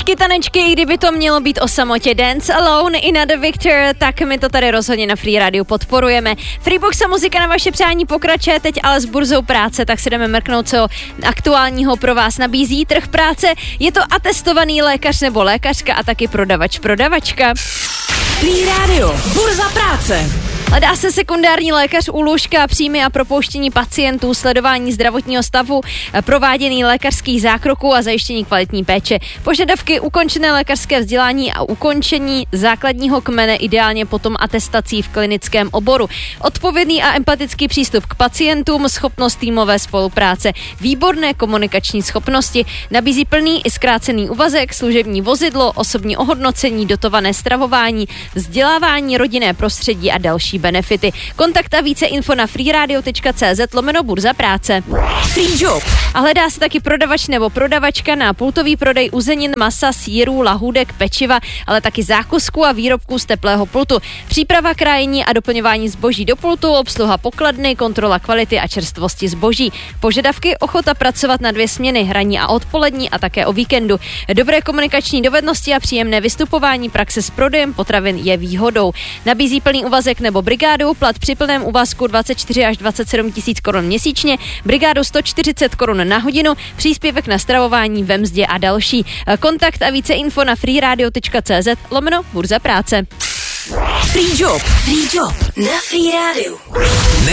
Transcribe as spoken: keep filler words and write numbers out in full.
Tanečky, tanečky, i kdyby to mělo být o samotě Dance Alone i na The Victor, tak my to tady rozhodně na Free Radio podporujeme. Freebox a muzika na vaše přání pokračuje teď, ale s burzou práce, tak si jdeme mrknout, co aktuálního pro vás nabízí trh práce. Je to atestovaný lékař nebo lékařka a taky prodavač, prodavačka. Free Radio, burza práce. Hledá se sekundární lékař u lůžka, příjmy a propouštění pacientů, sledování zdravotního stavu, provádění lékařských zákroků a zajištění kvalitní péče. Požadavky ukončené lékařské vzdělání a ukončení základního kmene, ideálně potom atestací v klinickém oboru. Odpovědný a empatický přístup k pacientům, schopnost týmové spolupráce, výborné komunikační schopnosti, nabízí plný i zkrácený úvazek, služební vozidlo, osobní ohodnocení, dotované stravování, vzdělávání, rodinné prostředí a další benefity. Kontakt a více info na freeradio.cz lomeno burza práce. Free job. A hledá se taky prodavač nebo prodavačka na pultový prodej uzenin, masa, sýrů, lahůdek, pečiva, ale taky zákusků a výrobků z teplého pultu. Příprava, krájení a doplňování zboží do pultu, obsluha pokladny, kontrola kvality a čerstvosti zboží. Požadavky, ochota pracovat na dvě směny, hraní a odpolední a také o víkendu. Dobré komunikační dovednosti a příjemné vystupování, praxe s prodejem potravin je výhodou. Nabízí plný úvazek nebo brigádu, plat při plném úvazku dvacet čtyři až dvacet sedm tisíc korun měsíčně, brigádu sto čtyřicet korun na hodinu, příspěvek na stravování ve mzdě a další. Kontakt a více info na freeradio.cz lomeno burza práce. Free job. Free job na Free Radio.